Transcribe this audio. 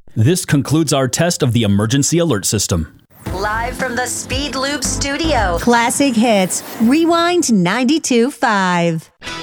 This concludes our test of the emergency alert system. Live from the Speed Loop studio. Classic Hits. Rewind 92.5.